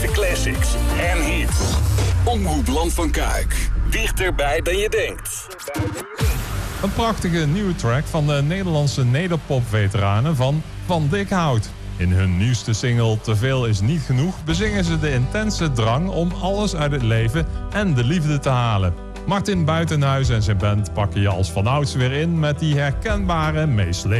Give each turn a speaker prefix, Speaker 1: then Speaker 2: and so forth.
Speaker 1: mooiste classics en hits. Omroep Land van Kuik. Dichterbij dan je denkt.
Speaker 2: Een prachtige nieuwe track van de Nederlandse nederpop-veteranen van Dikhout. In hun nieuwste single Te veel is niet genoeg bezingen ze de intense drang om alles uit het leven en de liefde te halen. Martin Buitenhuis en zijn band pakken je als vanouds weer in met die herkenbare, meest